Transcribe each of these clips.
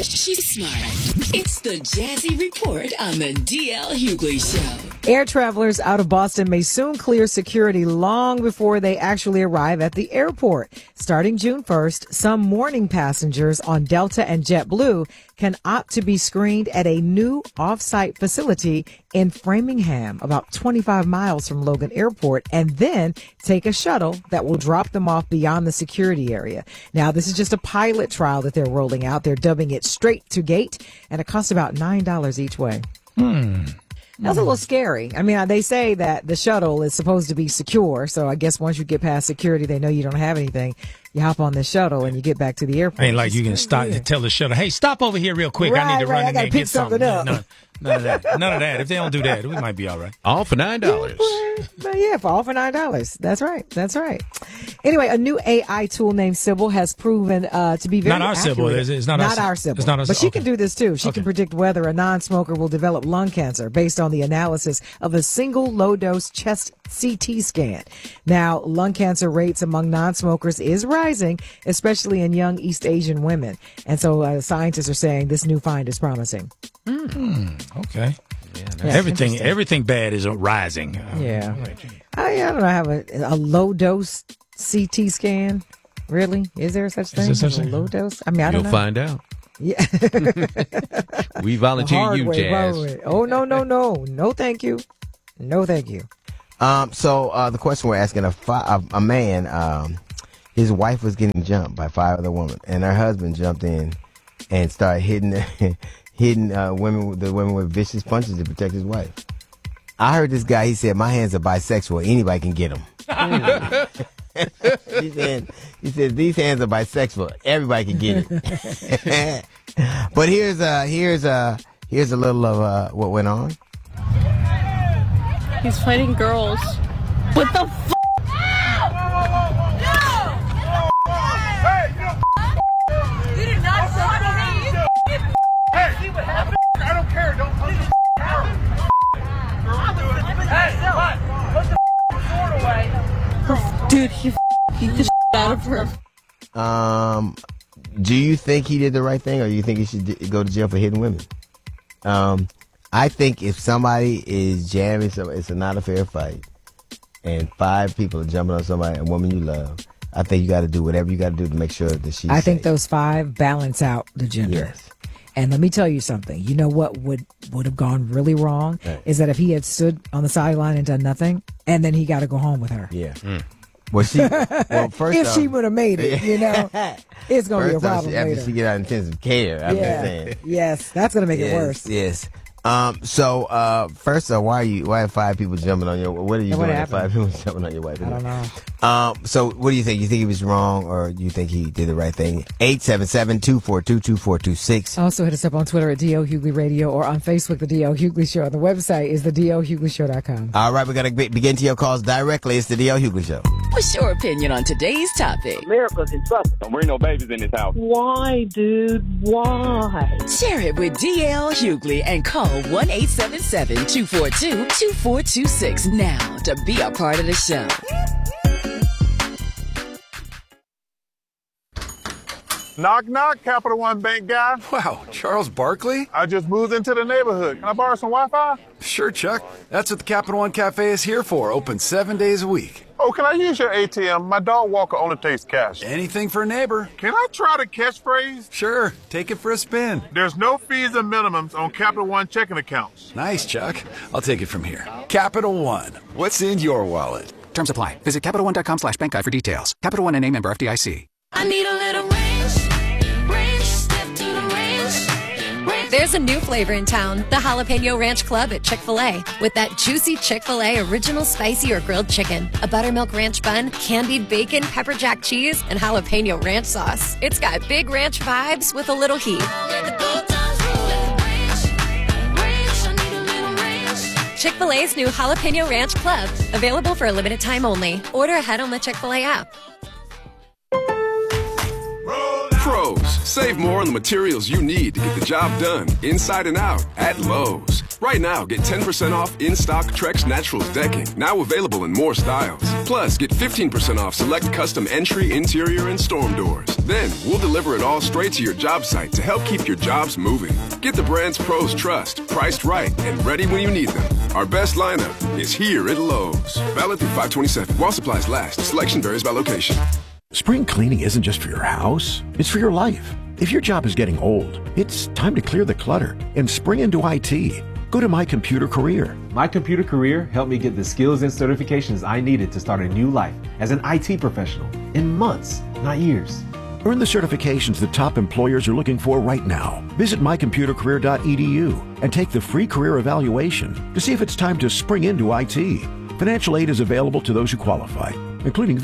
She's smart. It's the Jazzy Report on the DL Hughley Show. Air travelers out of Boston may soon clear security long before they actually arrive at the airport. Starting June 1st, some morning passengers on Delta and JetBlue can opt to be screened at a new off-site facility in Framingham, about 25 miles from Logan Airport, and then take a shuttle that will drop them off beyond the security area. Now, this is just a pilot trial that they're rolling out. They're dubbing it Straight to Gate, and it costs about $9 each way. That's a little scary. I mean, they say that the shuttle is supposed to be secure, so I guess once you get past security, they know you don't have anything. You hop on the shuttle and you get back to the airport. Ain't like you can stop and tell the shuttle, hey, stop over here real quick. I need to run in there and get something. None of that. None of that. If they don't do that, we might be all right. All for $9. Yeah, all for $9. That's right. That's right. Anyway, a new AI tool named Sybil has proven to be very Not our accurate. Sybil. It's not our Sybil. It's not our But she okay. can do this too. She can predict whether a non-smoker will develop lung cancer based on the analysis of a single low-dose chest CT scan. Now, lung cancer rates among non-smokers is rising, especially in young East Asian women. And so scientists are saying this new find is promising. Okay. Yeah, everything bad is rising. Yeah. I don't know. I have a low dose CT scan. Really? Is there such thing? Is there such a thing? low dose? I mean, I don't know. You'll find out. Yeah. We volunteer you, Jazz. Oh, no. No, thank you. No, thank you. So the question we're asking, a man, his wife was getting jumped by 5 other women, and her husband jumped in and started hitting the women with vicious punches to protect his wife. I heard this guy, he said, my hands are bisexual. Anybody can get them. he said, these hands are bisexual. Everybody can get it. But here's a little of what went on. He's fighting girls. What the f***? You did not talk to me. Hey, see what happened? I don't care. Don't put the out. Hey, what? Put the sword away. Dude, he beat the out of her. Do you think he did the right thing, or you think he should go to jail for hitting women? I think if somebody is jamming, it's not a fair fight, and 5 people are jumping on somebody, a woman you love, I think you got to do whatever you got to do to make sure that she's I think safe. those 5 balance out the gender. Yes. And let me tell you something. You know what would have gone really wrong is that if he had stood on the sideline and done nothing, and then he got to go home with her. Yeah. Well, first if she would have made it, it's going to be a problem after later. she get out intensive care, I'm just saying. Yes, that's going to make it worse. Yes. First of all, why are 5 people jumping on your? What are you doing? If 5 people jumping on your wife? I don't know. So what do you think? You think he was wrong, or you think he did the right thing? 877-242-2426. Also hit us up on Twitter at D.L. Hughley Radio or on Facebook, The D.L. Hughley Show. The website is thedlhugleyshow.com. All right, we're going to begin to your calls directly. It's the D.L. Hughley Show. What's your opinion on today's topic? America's in trouble. Don't bring no babies in this house. Why, dude? Why? Share it with DL Hughley and call 1-877-242-2426 now to be a part of the show. Knock, knock, Capital One Bank guy. Wow, Charles Barkley? I just moved into the neighborhood. Can I borrow some Wi-Fi? Sure, Chuck. That's what the Capital One Cafe is here for. Open 7 days a week. Oh, can I use your ATM? My dog walker only takes cash. Anything for a neighbor. Can I try the catchphrase? Sure, take it for a spin. There's no fees and minimums on Capital One checking accounts. Nice, Chuck. I'll take it from here. Capital One. What's in your wallet? Terms apply. Visit CapitalOne.com/bankguide for details. Capital One NA member FDIC. I need a little range, step to the range. There's a new flavor in town, the Jalapeno Ranch Club at Chick-fil-A. With that juicy Chick-fil-A original spicy or grilled chicken, a buttermilk ranch bun, candied bacon, pepper jack cheese, and jalapeno ranch sauce. It's got big ranch vibes with a little heat. Chick-fil-A's new Jalapeno Ranch Club. Available for a limited time only. Order ahead on the Chick-fil-A app. Lowe's. Save more on the materials you need to get the job done, inside and out, at Lowe's. Right now, get 10% off in-stock Trex Naturals decking, now available in more styles. Plus, get 15% off select custom entry, interior, and storm doors. Then, we'll deliver it all straight to your job site to help keep your jobs moving. Get the brands pros trust, priced right, and ready when you need them. Our best lineup is here at Lowe's. Valid through 5/27. While supplies last. Selection varies by location. Spring cleaning isn't just for your house, it's for your life. If your job is getting old, it's time to clear the clutter and spring into IT. Go to My Computer Career. My Computer Career helped me get the skills and certifications I needed to start a new life as an IT professional in months, not years. Earn the certifications that top employers are looking for right now. Visit mycomputercareer.edu and take the free career evaluation to see if it's time to spring into IT. Financial aid is available to those who qualify, including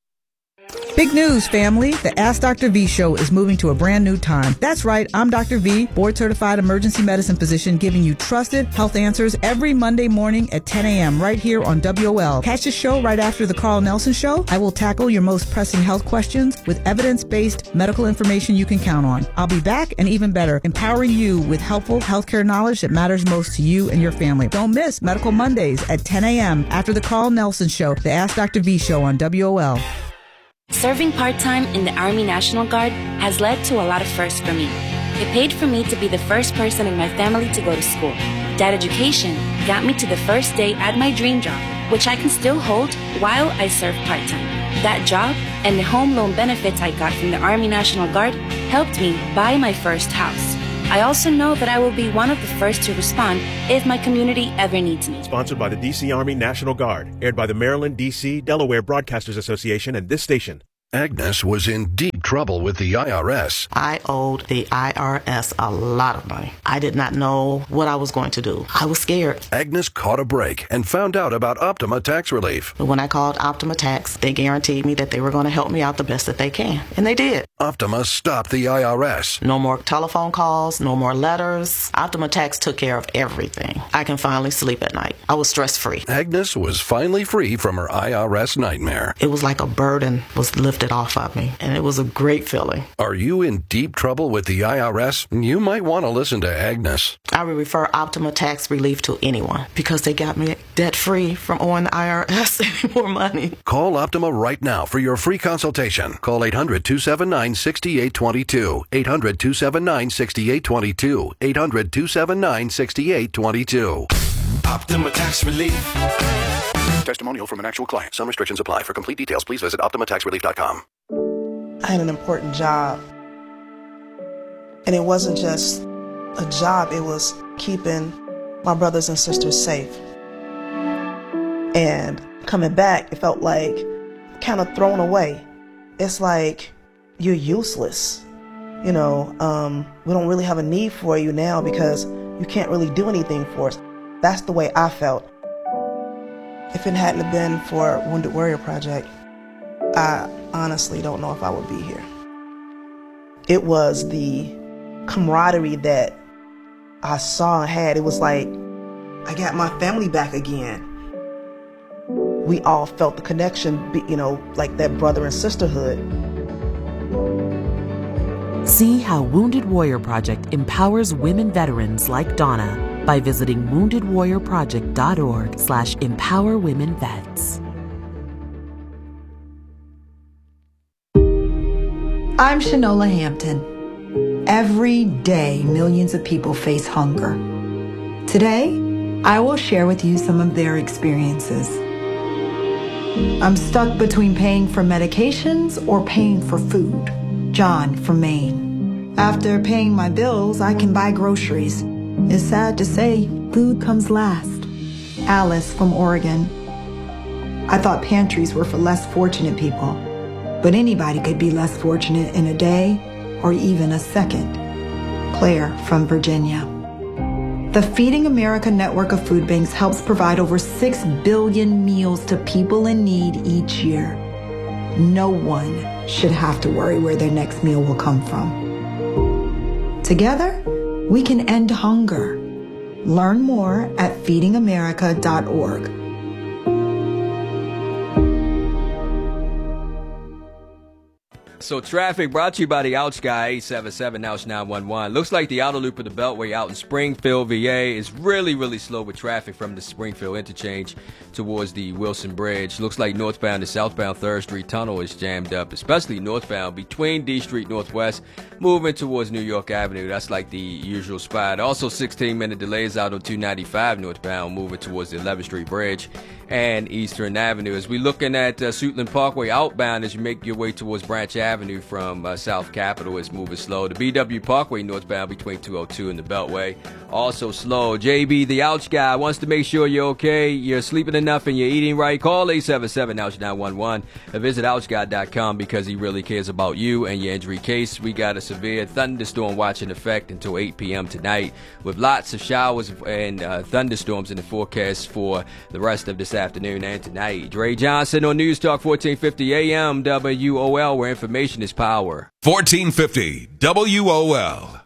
Big news, family. The Ask Dr. V show is moving to a brand new time. That's right. I'm Dr. V, board-certified emergency medicine physician, giving you trusted health answers every Monday morning at 10 a.m. right here on WOL. Catch the show right after the Carl Nelson Show. I will tackle your most pressing health questions with evidence-based medical information you can count on. I'll be back, and even better, empowering you with helpful healthcare knowledge that matters most to you and your family. Don't miss Medical Mondays at 10 a.m. after the Carl Nelson Show, the Ask Dr. V show on WOL. Serving part-time in the Army National Guard has led to a lot of firsts for me. It paid for me to be the first person in my family to go to school. That education got me to the first day at my dream job, which I can still hold while I serve part-time. That job and the home loan benefits I got from the Army National Guard helped me buy my first house. I also know that I will be one of the first to respond if my community ever needs me. Sponsored by the D.C. Army National Guard. Aired by the Maryland, D.C., Delaware Broadcasters Association and this station. Agnes was in deep trouble with the IRS. I owed the IRS a lot of money. I did not know what I was going to do. I was scared. Agnes caught a break and found out about Optima Tax Relief. When I called Optima Tax, they guaranteed me that they were going to help me out the best that they can. And they did. Optima stopped the IRS. No more telephone calls, no more letters. Optima Tax took care of everything. I can finally sleep at night. I was stress-free. Agnes was finally free from her IRS nightmare. It was like a burden was lifted off of me, and it was a great feeling. Are you in deep trouble with the IRS? You might want to listen to Agnes. I would refer Optima Tax Relief to anyone because they got me debt-free from owing the IRS any more money. Call Optima right now for your free consultation. Call 800-279-6822. 800-279-6822. 800-279-6822. Optima Tax Relief. Testimonial from an actual client. Some restrictions apply. For complete details, please visit OptimaTaxRelief.com. I had an important job. And it wasn't just a job, it was keeping my brothers and sisters safe. And coming back, it felt like kind of thrown away. It's like you're useless. You know, we don't really have a need for you now because you can't really do anything for us. That's the way I felt. If it hadn't been for Wounded Warrior Project, I honestly don't know if I would be here. It was the camaraderie that I saw and had. It was like I got my family back again. We all felt the connection, you know, like that brother and sisterhood. See how Wounded Warrior Project empowers women veterans like Donna by visiting woundedwarriorproject.org/empowerwomenvets. I'm Shanola Hampton. Every day, millions of people face hunger. Today, I will share with you some of their experiences. I'm stuck between paying for medications or paying for food. John from Maine. After paying my bills, I can buy groceries. It's sad to say, food comes last. Alice from Oregon. I thought pantries were for less fortunate people, but anybody could be less fortunate in a day or even a second. Claire from Virginia. The Feeding America network of food banks helps provide over 6 billion meals to people in need each year. No one should have to worry where their next meal will come from. Together, we can end hunger. Learn more at feedingamerica.org. So traffic brought to you by the Ouch Guy, 877 Ouch 911. Looks like the outer loop of the Beltway out in Springfield, VA is really, really slow with traffic from the Springfield interchange towards the Wilson Bridge. Looks like northbound to southbound 3rd Street Tunnel is jammed up, especially northbound between D Street Northwest, moving towards New York Avenue. That's like the usual spot. Also 16-minute delays out on 295 northbound, moving towards the 11th Street Bridge and Eastern Avenue. As we're looking at Suitland Parkway outbound as you make your way towards Branch Avenue from South Capitol, it's moving slow. The BW Parkway northbound between 202 and the Beltway, also slow. JB, the Ouch Guy, wants to make sure you're okay, you're sleeping enough, and you're eating right. Call 877-OUCH-911 and visit OUCHGuy.com because he really cares about you and your injury case. We got a severe thunderstorm watch in effect until 8 p.m. tonight with lots of showers and thunderstorms in the forecast for the rest of this afternoon and tonight. Dre Johnson on News Talk 1450 AM WOL, where information is power. 1450 WOL.